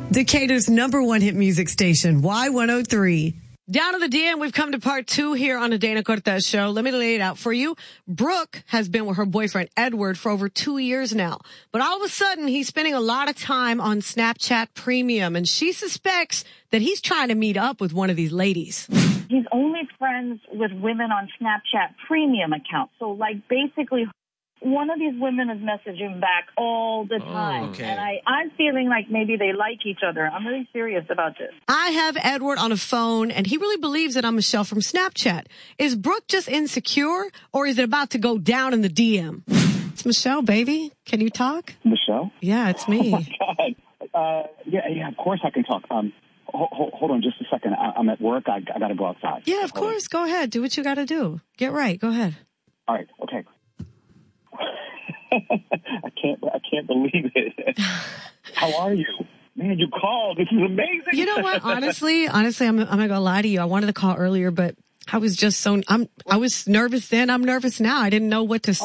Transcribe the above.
Decatur's #1 hit music station, Y103. Down to the DM, we've come to part 2 here on the Dana Cortez Show. Let me lay it out for you. Brooke has been with her boyfriend, Edward, for over 2 years now. But all of a sudden, he's spending a lot of time on Snapchat Premium, and she suspects that he's trying to meet up with one of these ladies. He's only friends with women on Snapchat Premium accounts. So, basically, one of these women is messaging back all the time. Okay. And I'm feeling like maybe they like each other. I'm really serious about this. I have Edward on a phone, and he really believes that I'm Michelle from Snapchat. Is Brooke just insecure, or is it about to go down in the DM? It's Michelle, baby. Can you talk? Michelle? Yeah, it's me. Oh, my God. Yeah, of course I can talk. Hold on just a second. I'm at work. I got to go outside. Yeah, of course. Go ahead. Do what you got to do. Get right. Go ahead. All right. Okay. I can't believe it. How are you? Man, you called. This is amazing. You know what? Honestly, I'm not gonna lie to you. I wanted to call earlier, but I was just I was nervous then. I'm nervous now. I didn't know what to say.